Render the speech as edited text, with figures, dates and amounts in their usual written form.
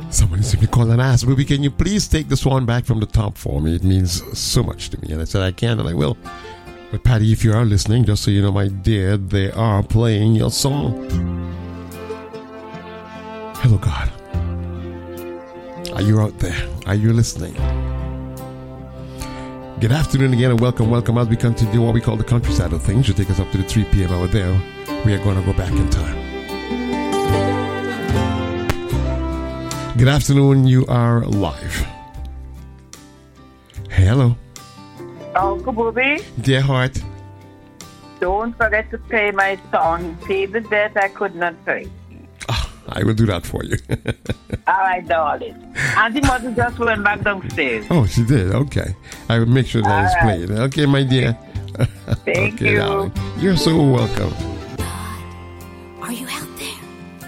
Somebody simply called and asked, Ruby, can you please take this one back from the top for me? It means so much to me. And I said, I can, and I will. But Patty, if you are listening, just so you know, my dear, they are playing your song. Hello, God. Are you out there? Are you listening? Good afternoon again, and welcome as we continue what we call the countryside of things. You take us up to the 3 p.m. hour there. We are going to go back in time. Good afternoon, you are live. Hello. Uncle Bobby. Dear heart. Don't forget to play my song, Favorite That I Could Not Play. Oh, I will do that for you. All right, darling. Auntie Mother just went back downstairs. Oh, she did? Okay. I will make sure that it's played. Okay, my dear. Thank you. Darling. You're so welcome.